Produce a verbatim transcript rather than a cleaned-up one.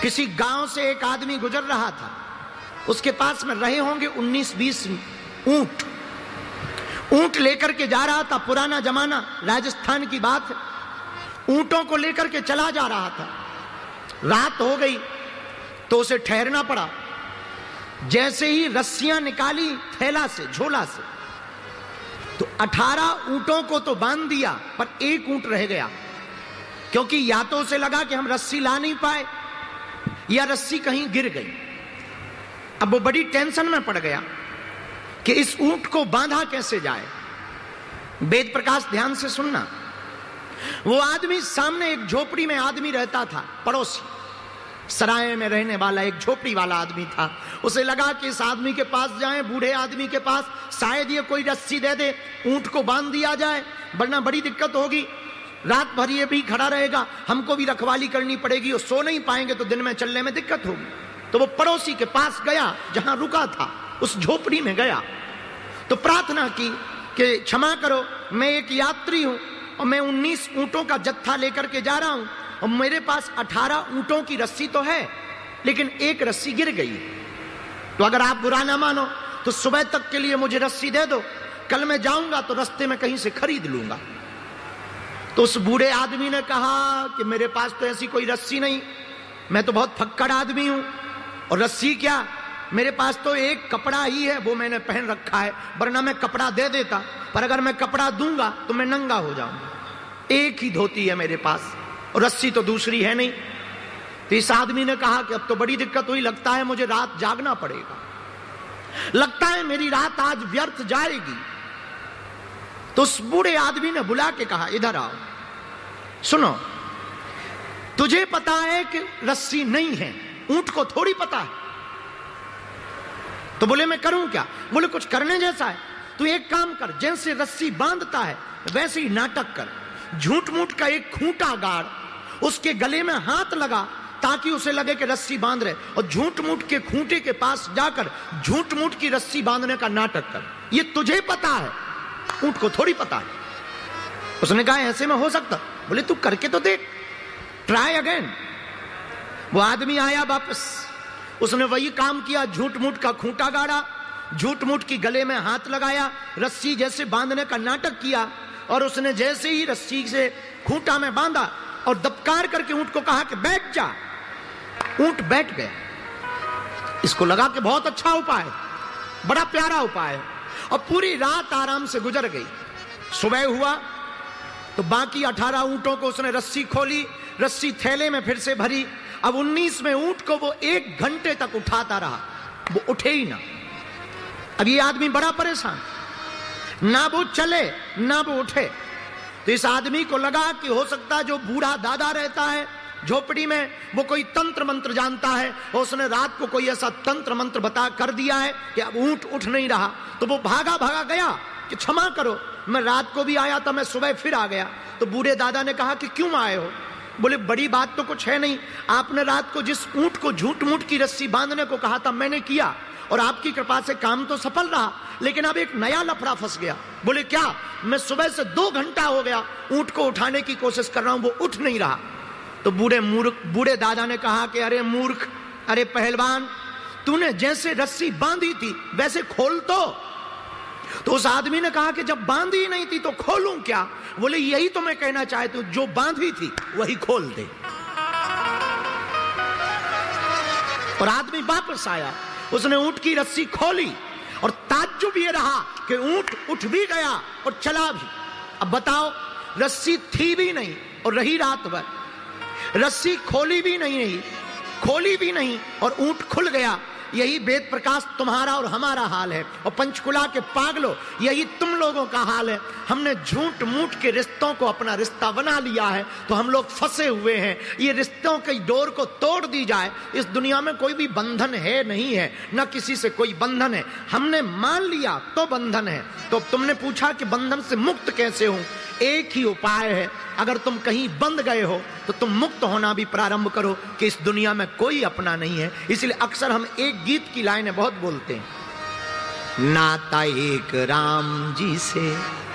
किसी गांव से एक आदमी गुजर रहा था, उसके पास में रहे होंगे उन्नीस बीस ऊंट। ऊंट लेकर के जा रहा था, पुराना जमाना, राजस्थान की बात है। ऊंटों को लेकर के चला जा रहा था। रात हो गई तो उसे ठहरना पड़ा। जैसे ही रस्सियां निकाली थैला से, झोला से, तो अठारह ऊंटों को तो बांध दिया, पर एक ऊंट रह गया। क्योंकि या तो उसे लगा कि हम रस्सी ला नहीं पाए, या रस्सी कहीं गिर गई। अब वो बड़ी टेंशन में पड़ गया कि इस ऊंट को बांधा कैसे जाए। वेद प्रकाश ध्यान से सुनना। वो आदमी, सामने एक झोपड़ी में आदमी रहता था, पड़ोसी, सराय में रहने वाला एक झोपड़ी वाला आदमी था। उसे लगा कि इस आदमी के पास जाएं, बूढ़े आदमी के पास, शायद ये कोई रस्सी दे दे, ऊंट को बांध दिया जाए, वरना बड़ी दिक्कत होगी। रात भर ये भी खड़ा रहेगा, हमको भी रखवाली करनी पड़ेगी, और सो नहीं पाएंगे तो दिन में चलने में दिक्कत होगी। तो वो पड़ोसी के पास गया, जहां रुका था, उस झोपड़ी में गया, तो प्रार्थना की कि क्षमा करो, मैं एक यात्री हूं और मैं उन्नीस ऊंटों का जत्था लेकर के जा रहा हूं, और मेरे पास अठारह ऊंटों की रस्सी तो है, लेकिन एक रस्सी गिर गई। तो अगर आप बुरा ना मानो तो सुबह तक के लिए मुझे रस्सी दे दो, कल मैं जाऊंगा तो रास्ते में कहीं से खरीद लूंगा। तो उस बूढ़े आदमी ने कहा कि मेरे पास तो ऐसी कोई रस्सी नहीं, मैं तो बहुत फक्कड़ आदमी हूं, और रस्सी क्या, मेरे पास तो एक कपड़ा ही है, वो मैंने पहन रखा है, वरना मैं कपड़ा दे देता, पर अगर मैं कपड़ा दूंगा तो मैं नंगा हो जाऊंगा। एक ही धोती है मेरे पास, और रस्सी तो दूसरी है नहीं। तो इस आदमी ने कहा कि अब तो बड़ी दिक्कत हुई, लगता है मुझे रात जागना पड़ेगा, लगता है मेरी रात आज व्यर्थ जाएगी। तो उस बूढ़े आदमी ने बुला के कहा, इधर आओ, सुनो, तुझे पता है कि रस्सी नहीं है, ऊंट को थोड़ी पता है। तो बोले मैं करूं क्या? बोले कुछ करने जैसा है, तू एक काम कर, जैसे रस्सी बांधता है वैसे ही नाटक कर, झूठ मूठ का एक खूंटा गाड़, उसके गले में हाथ लगा ताकि उसे लगे कि रस्सी बांध रहे, और झूठ मूठ के खूंटे के पास जाकर झूठ मूठ की रस्सी बांधने का नाटक कर। ये तुझे पता है, ऊंट को थोड़ी पता है। उसने कहा ऐसे में हो सकता? बोले तू करके तो देख, ट्राई अगेन। वो आदमी आया वापस, उसने वही काम किया, झूठ मूठ का खूंटा गाड़ा, झूठ मूठ की गले में हाथ लगाया, रस्सी जैसे बांधने का नाटक किया, और उसने जैसे ही रस्सी से खूंटा में बांधा और दबकार करके ऊंट को कहा कि बैठ जा, ऊंट बैठ गया। इसको लगा कि बहुत अच्छा उपाय, बड़ा प्यारा उपाय, और पूरी रात आराम से गुजर गई। सुबह हुआ तो बाकी अठारह ऊंटों को उसने रस्सी खोली, रस्सी थैले में फिर से भरी। अब उन्नीसवें ऊंट को वो एक घंटे तक उठाता रहा, वो उठे ही ना। अब ये आदमी बड़ा परेशान, ना वो चले ना वो उठे। तो इस आदमी को लगा कि हो सकता है जो बूढ़ा दादा रहता है झोपड़ी में, वो कोई तंत्र मंत्र जानता है, और उसने रात को कोई ऐसा तंत्र मंत्र बता कर दिया है कि अब ऊंट उठ नहीं रहा। तो वो भागा भागा गया कि क्षमा करो, मैं रात को भी आया था, मैं सुबह फिर आ गया। तो बूढ़े दादा ने कहा कि क्यों आए हो? बोले बड़ी बात तो कुछ है नहीं, आपने रात को जिस ऊंट को झूठ मूठ की रस्सी बांधने को कहा था मैंने किया, और आपकी कृपा से काम तो सफल रहा, लेकिन अब एक नया लफड़ा फंस गया। बोले क्या? मैं सुबह से दो घंटा हो गया ऊंट को उठाने की कोशिश कर रहा हूं, वो उठ नहीं रहा। तो बूढ़े मूर्ख बूढ़े दादा ने कहा कि अरे मूर्ख, अरे पहलवान, तूने जैसे रस्सी बांधी थी वैसे खोल तो। तो उस आदमी ने कहा कि जब बांधी ही नहीं थी तो खोलूं क्या? बोले यही तो मैं कहना चाहता हूं, जो बांधी थी वही खोल दे। और आदमी वापस आया, उसने ऊंट की रस्सी खोली, और ताज्जुब ये रहा कि ऊंट उठ भी गया और चला भी। अब बताओ, रस्सी थी भी नहीं और रही रात भर, रस्सी खोली भी नहीं नहीं खोली भी नहीं और ऊंट खुल गया। यही वेद प्रकाश तुम्हारा और हमारा हाल है, और पंचकुला के पागलों यही तुम लोगों का हाल है। हमने झूठ मूठ के रिश्तों को अपना रिश्ता बना लिया है, तो हम लोग फंसे हुए हैं। ये रिश्तों की डोर को तोड़ दी जाए। इस दुनिया में कोई भी बंधन है नहीं है, न किसी से कोई बंधन है। हमने मान लिया तो बंधन है। तो तुमने पूछा कि बंधन से मुक्त कैसे हूं? एक ही उपाय है, अगर तुम कहीं बंध गए हो तो तुम मुक्त होना भी प्रारंभ करो कि इस दुनिया में कोई अपना नहीं है। इसलिए अक्सर हम एक गीत की लाइनें बहुत बोलते हैं, नाता एक राम जी से